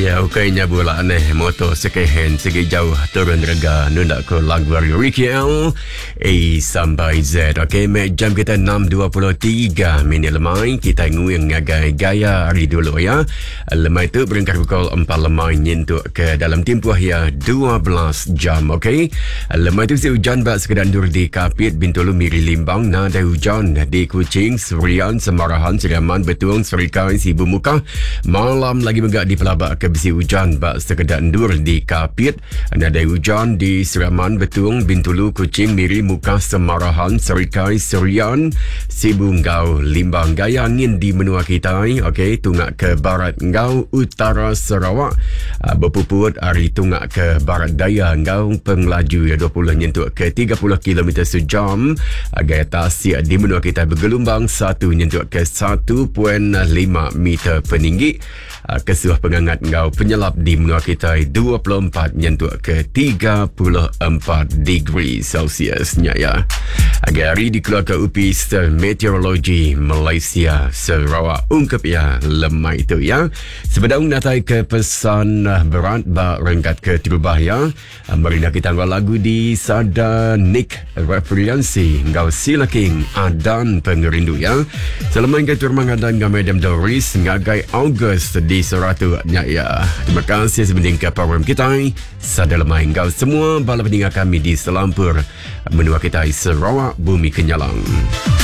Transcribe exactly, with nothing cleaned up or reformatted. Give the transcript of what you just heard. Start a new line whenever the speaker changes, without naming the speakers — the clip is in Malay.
Ya, ukainya bola aneh motor second hand segi jauh turun rega nunda ke lagu Ricky L A sampai Z. Okey, mek jam kita enam dua puluh tiga minit lemai kita nguing ngagai gaya hari dulu ya. Lemai tu beringkat pukul empat lemai nyentuk ke dalam tempoh ya dua belas jam. Okey, lemai tu si hujan bak sekedandur di Kapit Bintulu Miri Limbang nada hujan di Kuching Serian Semarahan Seriaman Betung Serikai Sibu Muka malam lagi megak di Pelabak ke besi hujan bak sekedar endur di Kapit nada hujan di Seriaman Betung Bintulu Kuching Miri Muka Semarahan Serikai Serian Sibu Ngau Limbang gaya angin di menua kita. Okey, tungak ke barat Ngau utara Sarawak uh, berpuput hari tungak ke barat daya Ngau penglaju ya dua puluh nyentuk ke tiga puluh kilometer sejam. uh, gaya tasik di menua kita bergelombang satu nyentuk ke satu perpuluhan lima meter peninggi. uh, kesuh pengangat Ngau penyelap di menua kita dua puluh empat nyentuk ke tiga puluh empat degree Celsius nya ya. Agar hari dikeluarkan U P I Meteorologi Malaysia Sarawak ungkap ya lemai itu ya. Sebedang natai ke pesan berat bak rengkat ke terubah ya. Merindah kita angkat lagu di Sada Nick Referensi Ngau Sila King Adan Pengerindu ya. Selamat ke turun mengadan gamai Madam Doris ngagai August di Seratu nya ya. Terima kasih sebending ke program kita. Sada lemai Ngau semua bala pendengar kami di Selampur menua kita Sarawak Bumi Kenyalang.